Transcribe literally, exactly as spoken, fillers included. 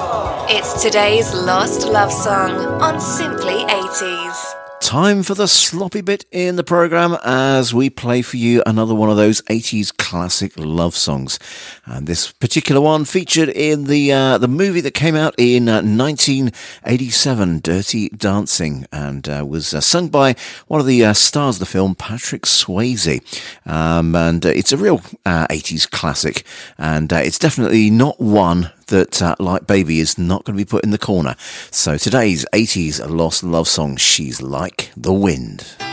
It's today's Lost Love Song on Simply eighties. Time for the sloppy bit in the programme as we play for you another one of those eighties classic love songs. And this particular one featured in the uh, the movie that came out in uh, nineteen eighty-seven, Dirty Dancing, and uh, was uh, sung by one of the uh, stars of the film, Patrick Swayze. Um, and uh, it's a real uh, eighties classic, and uh, it's definitely not one that, uh, like Baby, is not going to be put in the corner. So today's eighties Lost Love Song, She's Like the Wind.